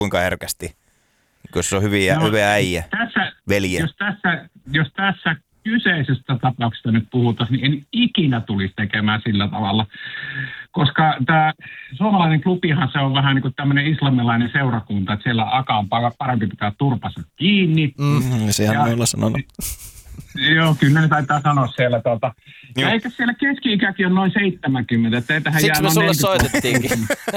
kuinka herkästi, jos on hyviä äijä, veljiä. Jos tässä kyseisestä tapauksesta nyt puhutaan, niin en ikinä tulisi tekemään sillä tavalla, koska tämä suomalainen klubihan se on vähän niin kuin tämmöinen islamilainen seurakunta, että siellä on parempi pitää turpansa kiinni. Sehän me ollaan sanonut. Joo, kyllä ne taitaa sanoa siellä. Ja eikä siellä keski-ikäkin ole noin 70, että ei tähän siksi me sulle soitettiinkin.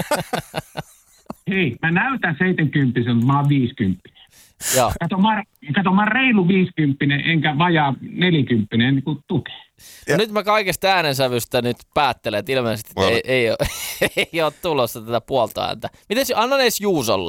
Hei, mä näytän 70, mutta mä oon 50. Joo. Kato, mä oon reilu 50, enkä vajaa 40, niin kuin tukee. No nyt mä kaikesta äänensävystä nyt päättelen, että ilmeisesti ei ole tulossa tätä puolta ääntä. Miten se, annan edes Juusolle.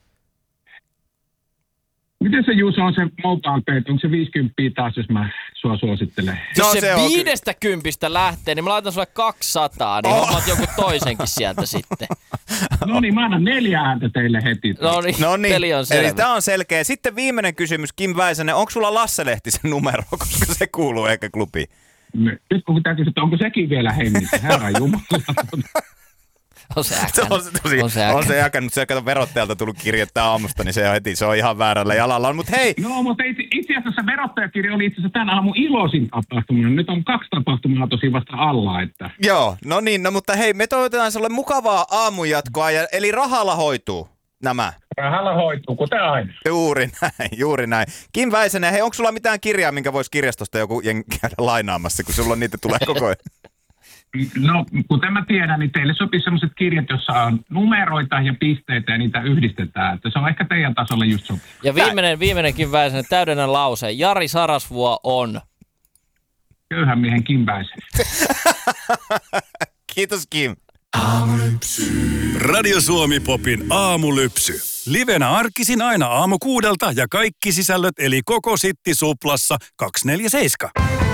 Miten se Juuso on se mobile pay? Onko se 50 taas, jos mä sua suosittelen? Jos se 50 lähtee, niin mä laitan sulle 200, niin hommat joku toisenkin sieltä sitten. No niin, mä annan 4 ääntä teille heti. No niin, peli on selvä. Eli tää on selkeä. Sitten viimeinen kysymys, Kim Väisänen. Onko sulla Lasse Lehtisen numero, koska se kuuluu ehkä klubiin? Nyt kun pitää kysyä, onko sekin vielä hengissä? Herra Jumala. On se äkännyt. Se on verottajalta tullut kirjettä aamusta, niin se on ihan väärällä jalalla. Mutta hei! No, mutta itse asiassa verottajakirja oli itse asiassa tämän aamun iloisin tapahtuma. Nyt on 2 tapahtumaa tosi vasta alla. Että. Joo, no niin, mutta hei, me toivotetaan sulle mukavaa aamunjatkoa, eli rahalla hoituu nämä. Rahalla hoituu, kuten aina. Juuri näin. Kim Väisänen, hei, onko sulla mitään kirjaa, minkä voisi kirjastosta joku käydä lainaamassa, kun sulla niitä tulee koko ajan? No, kuten mä tiedän, niin teille sopii sellaiset kirjat, jossa on numeroita ja pisteitä ja niitä yhdistetään. Että se on ehkä teidän tasolle just sopii. Ja viimeinenkin Väisänen, täydennän lause. Jari Sarasvuo on köyhän miehen Kim Väisänen. Kiitos Kim. Aamulypsy. Radio Suomi Popin aamulypsy. Livenä arkisin aina aamu 6 ja kaikki sisällöt eli koko Sitti Suplassa 247.